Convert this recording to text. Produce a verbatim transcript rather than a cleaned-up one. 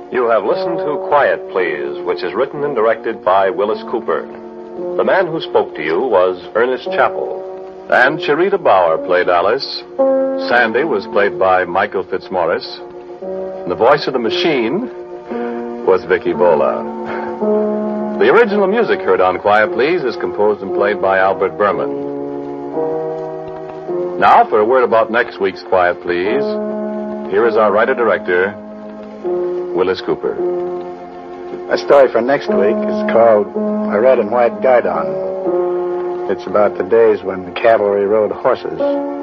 You have listened to Quiet Please, which is written and directed by Willis Cooper. The man who spoke to you was Ernest Chappell. And Cherita Bauer played Alice. Sandy was played by Michael Fitzmaurice. And the voice of the machine was Vicky Bola. The original music heard on Quiet Please is composed and played by Albert Berman. Now, for a word about next week's Quiet Please, here is our writer-director, Willis Cooper. Our story for next week is called A Red and White Guidon. It's about the days when the cavalry rode horses.